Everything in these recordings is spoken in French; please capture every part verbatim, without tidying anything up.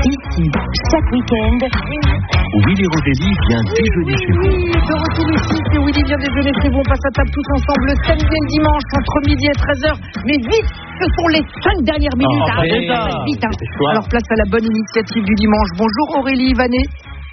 Ici, chaque week-end, Willy Rovelli vient déjeuner chez vous. Oui, de retour ici, c'est Willy vient déjeuner chez vous. On passe à table tous ensemble le samedi et le dimanche entre midi et treize heures. Mais vite, ce sont les cinq dernières minutes. Oh, Arrêtez, vite, hein. Alors place à la bonne initiative du dimanche. Bonjour Aurélie Vanet.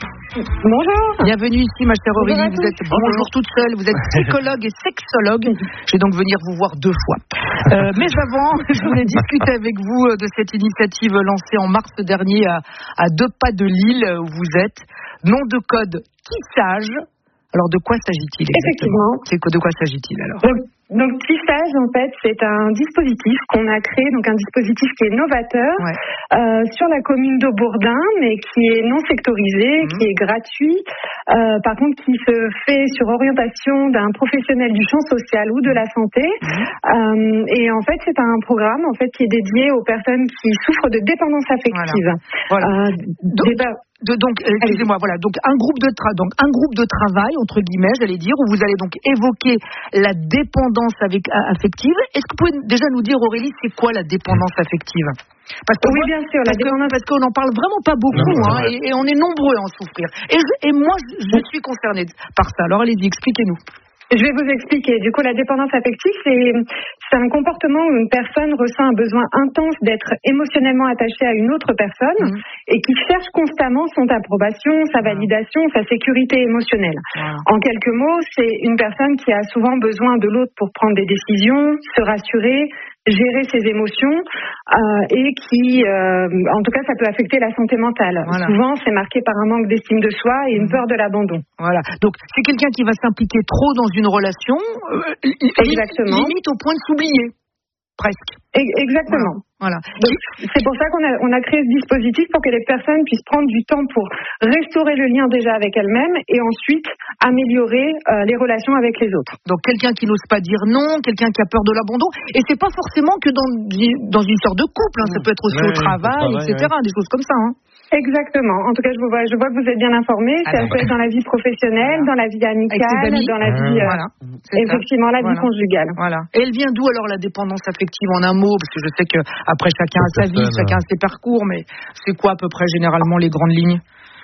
Bonjour. Bienvenue ici, ma chère Aurélie. Bonjour vous êtes bonjour toute seule. Vous êtes psychologue et sexologue. Je vais donc venir vous voir deux fois. Euh, mais avant, je voulais discuter avec vous de cette initiative lancée en mars dernier à, à deux pas de Lille où vous êtes. Nom de code Tissage. Alors de quoi s'agit-il exactement ? Effectivement. C'est de quoi s'agit-il alors ? Donc, donc Tissage, en fait, c'est un dispositif qu'on a créé, donc un dispositif qui est novateur Ouais. euh, sur la commune de Bourdin, mais qui est non sectorisé, Mmh. qui est gratuit. Euh, par contre, qui se fait sur orientation d'un professionnel du champ social ou de la santé. Mmh. Euh, et en fait, c'est un programme en fait qui est dédié aux personnes qui souffrent de dépendance affective. Voilà. Euh, Donc, déba- de, donc euh, excusez-moi, voilà, donc un groupe de tra- donc un groupe de travail entre guillemets, j'allais dire, où vous allez donc évoquer la dépendance avec, a- affective. Est-ce que vous pouvez déjà nous dire, Aurélie, c'est quoi la dépendance affective ? Parce que Oui, moi, bien sûr, la parce, que- dépendance- parce qu'on n'en parle vraiment pas beaucoup, Non, hein, c'est et, et on est nombreux à en souffrir. Et, je- et moi, je, je suis concernée par ça. Alors allez-y, expliquez-nous. Je vais vous expliquer. Du coup, la dépendance affective, c'est, c'est un comportement où une personne ressent un besoin intense d'être émotionnellement attachée à une autre personne Mmh. et qui cherche constamment son approbation, sa validation, sa sécurité émotionnelle. Voilà. En quelques mots, c'est une personne qui a souvent besoin de l'autre pour prendre des décisions, se rassurer, gérer ses émotions euh, et qui, euh, en tout cas, ça peut affecter la santé mentale. Voilà. Souvent, c'est marqué par un manque d'estime de soi et une Mmh. peur de l'abandon. Voilà. Donc c'est quelqu'un qui va s'impliquer trop dans une relation, euh, li- Exactement. limite au point de s'oublier, presque. E- Exactement. Voilà. Donc, c'est pour ça qu'on a, on a créé ce dispositif pour que les personnes puissent prendre du temps pour restaurer le lien déjà avec elles-mêmes et ensuite améliorer euh, les relations avec les autres. Donc quelqu'un qui n'ose pas dire non, quelqu'un qui a peur de l'abandon, et c'est pas forcément que dans, dans une sorte de couple, hein, ça peut être aussi Ouais, au travail, au travail, et cetera, des choses comme ça. Hein. Exactement. En tout cas, je, vous vois, je vois que vous êtes bien informés. Ah, Ça bah, peut être dans la vie professionnelle, Voilà. dans la vie Avec ses amicale, amis. dans la vie, euh, Voilà. C'est ça. effectivement, la vie Voilà. conjugale. Voilà. Et elle vient d'où alors la dépendance affective en un mot ? Parce que je sais que après chacun a sa vie, Personne, chacun a ses parcours, mais c'est quoi à peu près généralement les grandes lignes ?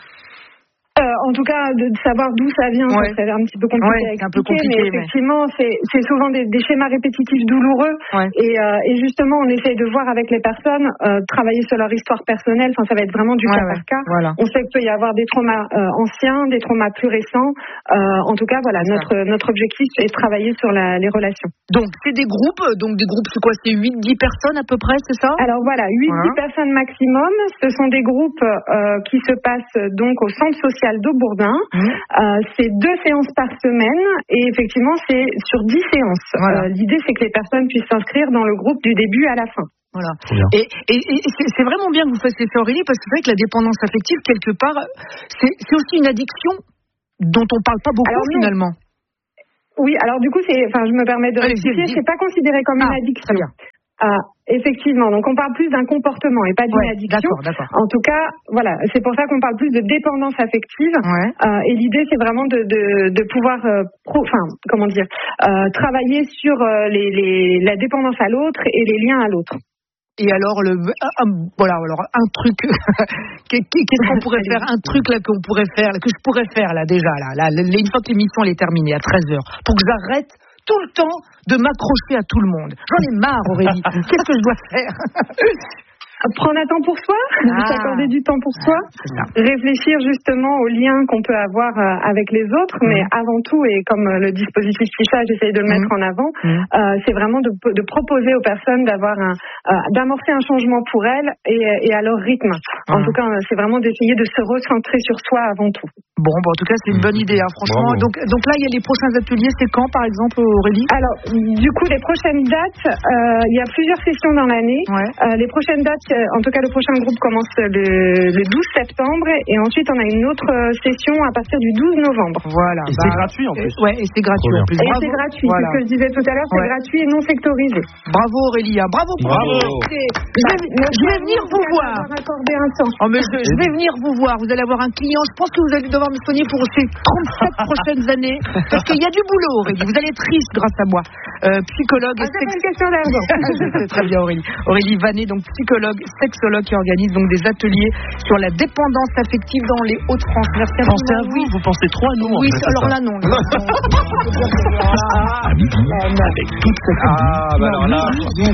Euh, en tout cas, de, de savoir d'où ça vient, Ouais. ça serait un petit peu compliqué Ouais, à c'est un peu expliquer, compliqué, mais mais- effectivement, c'est, c'est souvent des, des schémas répétitifs douloureux. Ouais. Et, euh, et justement, on essaye de voir avec les personnes, euh, travailler sur leur histoire personnelle. Enfin, ça va être vraiment du Ouais, cas ouais. par cas. Voilà. On sait qu'il peut y avoir des traumas euh, anciens, des traumas plus récents. Euh, en tout cas, voilà, C'est ça. notre notre objectif est de travailler sur la, les relations. Donc c'est des groupes, donc des groupes, c'est quoi ? C'est huit dix personnes à peu près, c'est ça ? Alors voilà, huit dix Voilà. personnes maximum. Ce sont des groupes euh, qui se passent donc au centre social de Bourdin. Mmh. Euh, c'est deux séances par semaine et effectivement c'est sur dix séances. Voilà. Euh, l'idée c'est que les personnes puissent s'inscrire dans le groupe du début à la fin. Voilà. Trop bien. Et, et, et c'est, c'est vraiment bien que vous fassiez ça, Aurélie, parce que c'est vrai que la dépendance affective, quelque part, c'est, c'est aussi une addiction dont on parle pas beaucoup Alors, non. finalement. Oui, alors du coup c'est, enfin je me permets de Allez-y, rectifier, allez-y. c'est pas considéré comme Ah, une addiction. très bien. Ah, effectivement, donc on parle plus d'un comportement et pas d'une Ouais, addiction. d'accord, d'accord. En tout cas, voilà, c'est pour ça qu'on parle plus de dépendance affective. Ouais. Euh, et l'idée, c'est vraiment de, de, de pouvoir, euh, pro, enfin, comment dire, euh, travailler sur euh, les, les, la dépendance à l'autre et les liens à l'autre. Et alors, le, un, un- voilà, alors un truc, qu'est- qu'est-ce qu'on pourrait faire, un truc là qu'on pourrait faire, là, que je pourrais faire là déjà, là, là, une fois que l'émission elle est terminée à treize heures, pour que j'arrête tout le temps de m'accrocher à tout le monde. J'en ai marre, Aurélie. Qu'est-ce que je dois faire ? Prendre un temps pour soi, Ah. s'accorder du temps pour soi, C'est ça. réfléchir justement aux liens qu'on peut avoir euh, avec les autres, mais avant tout, et comme euh, le dispositif Tissage essaye de le mettre en avant, Mhm. euh, c'est vraiment de, de proposer aux personnes d'avoir un, euh, d'amorcer un changement pour elles et, et à leur rythme. En Mhm. tout cas, euh, c'est vraiment d'essayer de se recentrer sur soi avant tout. Bon, bon, en tout cas, c'est une bonne idée, hein, franchement. Bravo. Donc, donc là, il y a les prochains ateliers. C'est quand, par exemple, Aurélie ? Alors, du coup, les prochaines dates, euh, il y a plusieurs sessions dans l'année. Ouais. Euh, les prochaines dates, euh, en tout cas, le prochain groupe commence le, le douze septembre et ensuite on a une autre euh, session à partir du douze novembre. Voilà. Et c'est gratuit, en plus. euh, Ouais, et c'est gratuit Trop en bien. plus. Et Bravo. c'est gratuit, Voilà. c'est ce que je disais tout à l'heure, c'est Ouais. gratuit et non sectorisé. Bravo Aurélie, hein. bravo pour Bravo. votre activité. Je vais, je vais venir vous voir. Accorder un temps. Oh, mais je, je vais venir vous voir. Vous allez avoir un client. Je pense que vous allez devoir pouvoir me soigner pour ces trente-sept prochaines années. Parce qu'il y a du boulot, Aurélie. Vous allez être riche grâce à moi. Euh, psychologue et ah, sex... une question d'argent. C'est très bien, Aurélie. Aurélie Vanet, donc psychologue, sexologue, qui organise donc des ateliers sur la dépendance affective dans les Hauts-de-France. Merci à vous. Pensez à vous, vous pensez trop à nous. Oui, en fait, alors là, non. Là, À midi, avec toute sa famille. Ah, bah alors là.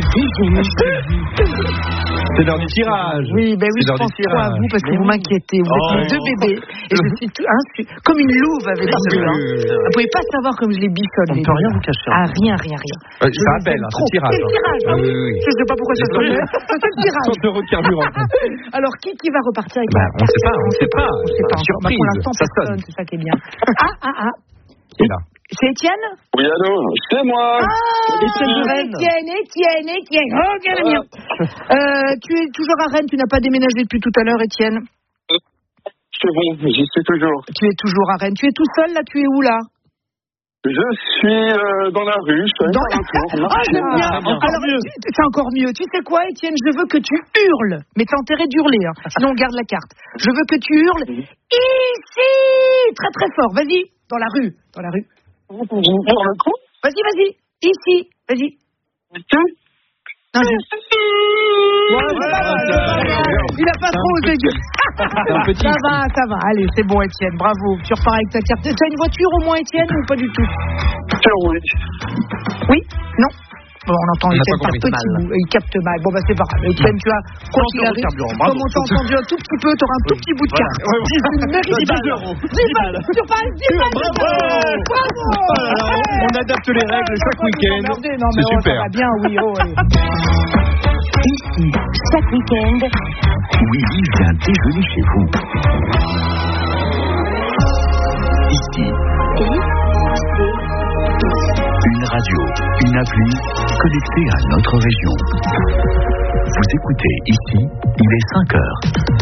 C'est l'heure du tirage. Oui, ben oui, je pense trop à vous parce que vous m'inquiétez. Vous êtes mes deux bébés et je suis tout, hein, je suis comme une louve avec ce blanc. Vous pouvez pas savoir comme je les bichonne. On ne peut rien vous cacher. Ah, rien, rien, rien. Euh, ça appelle, hein, c'est le tirage. C'est le tirage. Ah, oui, oui. Je sais pas pourquoi ça sonne. C'est le tirage. cent euros de carburant. Alors, qui, qui va repartir avec bah, la on ne sait pas, on ne sait pas. On sait pas. Surprise, pour l'instant, ça personne, sonne. c'est ça qui est bien. Ah, ah, ah. Qui est là? C'est Étienne? Oui, allô, c'est moi. Ah, Étienne de Rennes. Étienne, Étienne, Étienne. Oh, bien, bien. Euh, tu es toujours à Rennes, tu n'as pas déménagé depuis tout à l'heure, Étienne? C'est bon, j'y suis toujours. Tu es toujours à Rennes. Tu es tout seul, là? Tu es où, là? Je suis euh, dans la rue, je suis dans... un tour. Ah, j'aime bien. Ah, encore Alors, mieux. C'est encore mieux. Tu sais quoi, Étienne? Je veux que tu hurles. Mais t'as intérêt d'hurler, hein. Sinon on garde la carte. Je veux que tu hurles ici, très très fort. Vas-y, dans la rue, dans la rue. Pour le coup. Vas-y, vas-y, ici, vas-y. Ici. Non, je... ouais, ouais, ouais, il a pas trop osé. Ça va, ça va. Allez, c'est bon, Étienne. Bravo. Tu repars avec ta carte. T'as une voiture au moins, Étienne, ou pas du tout? Oui. Oui? Non? Bon, on entend il Étienne par petit bout. Il capte mal. Bon, bah, c'est pas grave. Étienne, tu as, quoi qu'il arrive, comme on t'a entendu un tout petit peu, tu auras un tout petit bout de carte. Ouais, ouais. dix balles. dix balles. Tu repars avec dix balles. Bravo. Bravo. On adapte les règles chaque week-end. C'est super. Ça va bien, oui. Oh, oui. Ici, chaque week-end, Willy vient déjeuner chez vous. Ici, une radio, une appli connectée à notre région. Vous écoutez ici, il est cinq heures.